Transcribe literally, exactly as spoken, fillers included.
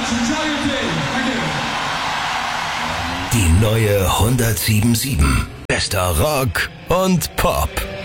Die neue hundertsieben Komma sieben. Bester Rock und Pop.